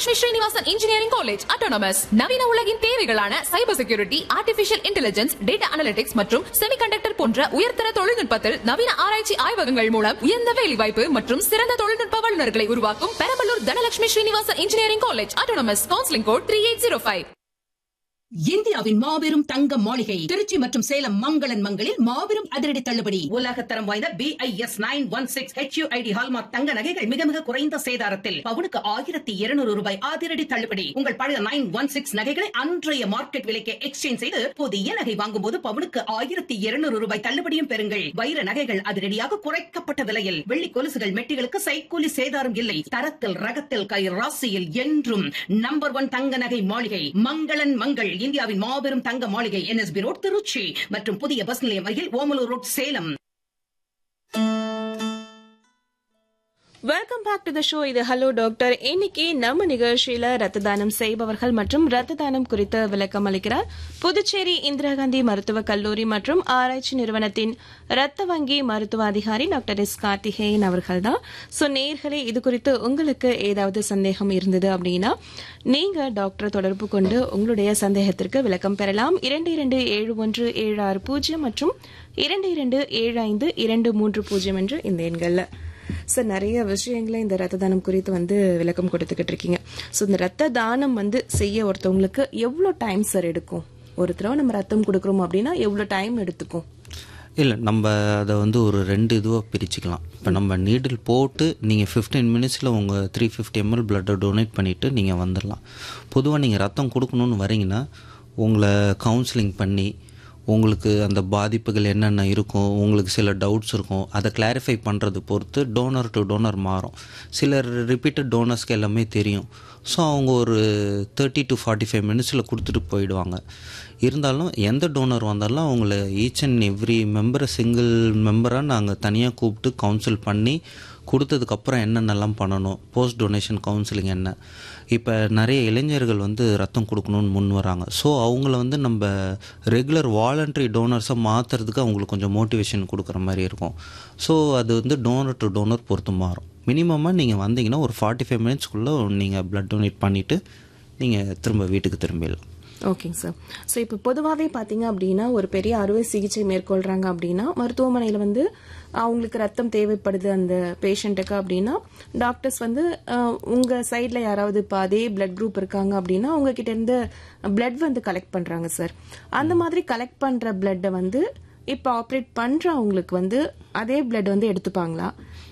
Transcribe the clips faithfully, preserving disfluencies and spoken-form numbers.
Dhanalakshmi Srinivasan engineering college autonomous. நவீன உலகின் தேவைகளான cyber security, artificial intelligence, data analytics மற்றும் செமிகண்டக்டர் போன்ற உயர்தர தொழில்நுட்பத்தில் நவீன ஆராய்ச்சி ஆய்வகங்கள் மூலம் உயர்ந்த வேலைவாய்ப்பு மற்றும் சிறந்த தொழில்நுட்ப வல்லுநர்களை உருவாக்கும் Perambalur Dhanalakshmi Srinivasan engineering college autonomous. Counselling code three eight zero five. இந்தியாவின் மாபெரும் தங்க மாளிகை திருச்சி மற்றும் சேலம் மங்களன் மங்களில் மாபெரும் அதிரடி தள்ளுபடி. உலகத்தரம் வாய்ந்த B I S nine one six H you I D hallmark தங்க நகைகள் மிக மிக குறைந்த சேதாரத்தில் பவுனுக்கு ஆயிரத்தி இருநூறு ரூபாய் அதிரடி தள்ளுபடி. உங்கள் பழைய நைன் ஒன் சிக்ஸ் நகைகளை அன்றைய மார்க்கெட் விலைக்கு எக்ஸ்சேஞ்ச் செய்து புதிய நகை வாங்கும் போது பவுனுக்கு ஆயிரத்தி இருநூறு ரூபாய் தள்ளுபடியும் பெறுங்கள். வைர நகைகள் அதிரடியாக குறைக்கப்பட்ட விலையில், வெள்ளி கொலுசுகள் மெட்டிகளுக்கு சைக்கூலி சேதாரம் இல்லை. தரத்தில் ரகத்தில் கை ராசியில் என்றும் நம்பர் ஒன் தங்க நகை மாளிகை மங்களன் மங்கள். இந்தியாவின் மாபெரும் தங்க மாளிகை N S B road Trichy மற்றும் புதிய பஸ் நிலையம் அருகில் Omalur road Salem. Welcome back to the show. இது ஹலோ டாக்டர். இன்னைக்கு நம்ம நிகழ்ச்சியில ரத்த தானம் செய்பவர்கள் மற்றும் ரத்த தானம் குறித்து விளக்கம் அளிக்கிறார் புதுச்சேரி இந்திரா காந்தி மருத்துவக் கல்லூரி மற்றும் ஆராய்ச்சி நிறுவனத்தின் ரத்த வங்கி மருத்துவ அதிகாரி டாக்டர் எஸ் கார்த்திகேயன் அவர்கள் தான். ஸோ நேயர்களே, இது குறித்து உங்களுக்கு ஏதாவது சந்தேகம் இருந்தது அப்படின்னா நீங்க டாக்டரை தொடர்பு கொண்டு உங்களுடைய சந்தேகத்திற்கு விளக்கம் பெறலாம். இரண்டு இரண்டு ஏழு ஒன்று ஏழு ஆறு பூஜ்ஜியம் மற்றும் இரண்டு இரண்டு ஏழு ஐந்து இரண்டு மூன்று பூஜ்ஜியம் என்று இந்த எண்கள்ல சார் நிறைய விஷயங்களை இந்த ரத்த தானம் குறித்து வந்து விளக்கம் கொடுத்துக்கிட்டு இருக்கீங்க. ஸோ இந்த ரத்த தானம் வந்து செய்ய ஒருத்தவங்களுக்கு எவ்வளோ டைம் சார் எடுக்கும்? ஒரு தடவை நம்ம ரத்தம் கொடுக்குறோம் அப்படின்னா எவ்வளோ டைம் எடுத்துக்கும்? இல்லை, நம்ம அதை வந்து ஒரு ரெண்டு இதுவாக பிரிச்சுக்கலாம். இப்போ நம்ம நீடில் போட்டு நீங்கள் ஃபிஃப்டீன் மினிட்ஸில் உங்கள் த்ரீ ஃபிஃப்டி எம்எல் பிளட்டை டொனேட் பண்ணிவிட்டு நீங்கள் வந்துடலாம். பொதுவாக நீங்கள் ரத்தம் கொடுக்கணுன்னு வரீங்கன்னா உங்களை கவுன்சிலிங் பண்ணி உங்களுக்கு அந்த பாதிப்புகள் என்னென்ன இருக்கும், உங்களுக்கு சில டவுட்ஸ் இருக்கும், அதை கிளாரிஃபை பண்ணுறது பொறுத்து டோனர் டு டோனர் மாறும். சிலர் ரிப்பீட்டட் டோனர்ஸ்க்கு எல்லாமே தெரியும். ஸோ அவங்க ஒரு தேர்ட்டி டு ஃபார்ட்டி ஃபைவ் மினிட்ஸில் கொடுத்துட்டு போயிடுவாங்க. இருந்தாலும் எந்த டோனர் வந்தாலும் அவங்கள ஈச் அண்ட் எவ்ரி மெம்பரை சிங்கிள் மெம்பராக நாங்கள் தனியாக கூப்பிட்டு கவுன்சில் பண்ணி கொடுத்ததுக்கப்புறம் என்னென்னலாம் பண்ணணும், போஸ்ட் டொனேஷன் கவுன்சிலிங் என்ன. இப்போ நிறைய இளைஞர்கள் வந்து ரத்தம் கொடுக்கணுன்னு முன் வராங்க. ஸோ அவங்கள வந்து நம்ம ரெகுலர் வாலண்டரி டோனர்ஸை மாற்றுறதுக்கு அவங்களுக்கு கொஞ்சம் மோட்டிவேஷன் கொடுக்குற மாதிரி இருக்கும். ஸோ அது வந்து டோனர் டு டோனர் பொறுத்து மாறும். மினிமமாக நீங்கள் வந்தீங்கன்னா ஒரு ஃபார்ட்டி ஃபைவ் மினிட்ஸ்க்குள்ளே நீங்கள் பிளட் டொனேட் பண்ணிவிட்டு நீங்கள் திரும்ப வீட்டுக்கு திரும்பிடலாம். ஓகேங்க சார். ஸோ இப்போ பொதுவாகவே பார்த்தீங்க அப்படின்னா ஒரு பெரிய அறுவை சிகிச்சை மேற்கொள்கிறாங்க அப்படின்னா மருத்துவமனையில் வந்து அவங்களுக்கு ரத்தம் தேவைப்படுது அந்த பேஷண்ட்டுக்கு அப்படின்னா டாக்டர்ஸ் வந்து உங்கள் சைடில் யாராவது இப்போ அதே பிளட் குரூப் இருக்காங்க அப்படின்னா உங்ககிட்ட இருந்து பிளட் வந்து கலெக்ட் பண்ணுறாங்க சார். அந்த மாதிரி கலெக்ட் பண்ணுற பிளட்டை வந்து இப்போ ஆப்ரேட் பண்ணுற அவங்களுக்கு வந்து அதே பிளட் வந்து எடுத்துப்பாங்களா,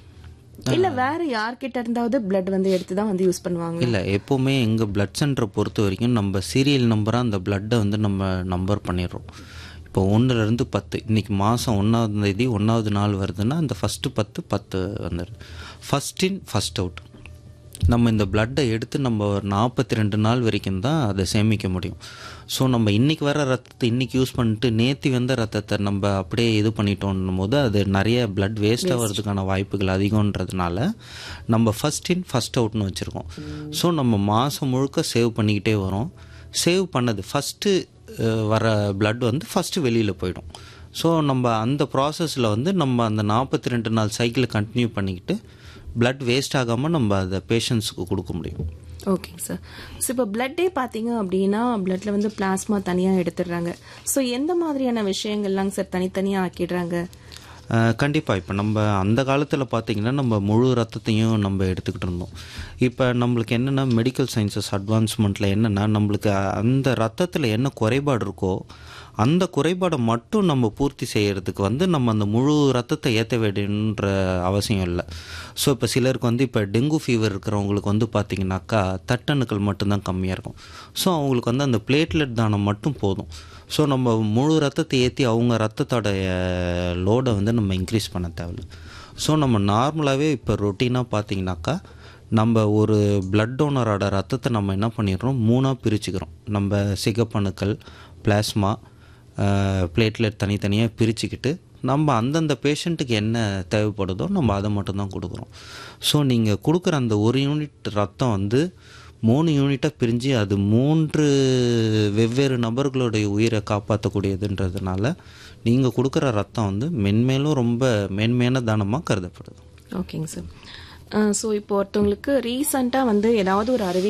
இல்ல வேற யார்கிட்ட இருந்தாவது பிளட் வந்து எடுத்து தான் வந்து யூஸ் பண்ணுவாங்க? இல்லை, எப்போவுமே எங்கள் பிளட் சென்டரை பொறுத்த வரைக்கும் நம்ம சீரியல் நம்பராக அந்த பிளட்டை வந்து நம்ம நம்பர் பண்ணிடுறோம். இப்போ ஒன்றுலேருந்து பத்து, இன்றைக்கி மாதம் ஒன்றாவது தேதி ஒன்றாவது நாள் வருதுன்னா அந்த ஃபஸ்ட்டு பத்து பத்து வந்துடுது. First in first out. நம்ம இந்த பிளட்டை எடுத்து நம்ம ஒரு நாற்பத்தி ரெண்டு நாள் வரைக்கும் தான் அதை சேமிக்க முடியும். ஸோ நம்ம இன்றைக்கி வர ரத்தத்தை இன்றைக்கி யூஸ் பண்ணிட்டு நேற்று வந்த ரத்தத்தை நம்ம அப்படியே இது பண்ணிட்டோன்னும் போது அது நிறைய பிளட் வேஸ்ட் ஆகிறதுக்கான வாய்ப்புகள் அதிகன்றதுனால நம்ம ஃபஸ்ட் இன் ஃபஸ்ட் அவுட்னு வச்சுருக்கோம். ஸோ நம்ம மாதம் முழுக்க சேவ் பண்ணிக்கிட்டே வரோம். சேவ் பண்ணது ஃபஸ்ட்டு வர பிளட் வந்து ஃபஸ்ட்டு வெளியில் போயிடும். ஸோ நம்ம அந்த ப்ராசஸில் வந்து நம்ம அந்த நாற்பத்தி ரெண்டு நாள் சைக்கிளை கண்டினியூ பண்ணிக்கிட்டு பிளட் வேஸ்ட் ஆகாமல் நம்ம அதை பேஷண்ட்ஸுக்கு கொடுக்க முடியும். ஓகேங்க சார். ஸோ இப்போ பிளட்டே பார்த்தீங்க அப்படின்னா பிளட்ல வந்து பிளாஸ்மா தனியாக எடுத்துடுறாங்க. ஸோ எந்த மாதிரியான விஷயங்கள்லாம் சார் தனித்தனியாக ஆக்கிடுறாங்க? கண்டிப்பாக. இப்போ நம்ம அந்த காலத்தில் பார்த்திங்கன்னா நம்ம முழு ரத்தத்தையும் நம்ம எடுத்துக்கிட்டு இருந்தோம். இப்போ நம்மளுக்கு என்னென்னா மெடிக்கல் சயின்சஸ் அட்வான்ஸ்மெண்ட்டில் என்னென்னா நம்மளுக்கு அந்த ரத்தத்தில் என்ன குறைபாடு இருக்கோ அந்த குறைபாடை மட்டும் நம்ம பூர்த்தி செய்கிறதுக்கு வந்து நம்ம அந்த முழு ரத்தத்தை ஏற்ற வேண்டுன்ற அவசியம் இல்லை. ஸோ இப்போ சிலருக்கு வந்து இப்போ டெங்கு ஃபீவர் இருக்கிறவங்களுக்கு வந்து பார்த்திங்கனாக்கா தட்டணுக்கள் மட்டும்தான் கம்மியாக இருக்கும். ஸோ அவங்களுக்கு வந்து அந்த பிளேட்லெட் தானம் மட்டும் போதும். ஸோ நம்ம முழு ரத்தத்தை ஏற்றி அவங்க ரத்தத்தோடைய லோடை வந்து நம்ம இன்க்ரீஸ் பண்ண தேவையில்லை. ஸோ நம்ம நார்மலாகவே இப்போ ரொட்டீனாக பார்த்திங்கனாக்கா நம்ம ஒரு பிளட் டோனரோட ரத்தத்தை நம்ம என்ன பண்ணிடுறோம், மூணாக பிரிச்சுக்கிறோம். நம்ம சிகப்பணுக்கள், பிளாஸ்மா, பிளேட்லெட் தனித்தனியாக பிரிச்சுக்கிட்டு நம்ம அந்தந்த பேஷண்ட்டுக்கு என்ன தேவைப்படுதோ நம்ம அதை மட்டும்தான் கொடுக்குறோம். ஸோ நீங்கள் கொடுக்குற அந்த ஒரு யூனிட் ரத்தம் வந்து மூணு யூனிட்டாக பிரிஞ்சு அது மூன்று வெவ்வேறு நபர்களுடைய உயிரை காப்பாற்றக்கூடியதுன்றதுனால நீங்கள் கொடுக்குற ரத்தம் வந்து மென்மேலும் ரொம்ப மேன்மையான தானமாக கருதப்படுது. ஓகேங்க சார். ஸோ இப்போ ஒருத்தவங்களுக்கு ரீசெண்டாக வந்து ஏதாவது ஒரு அறுவை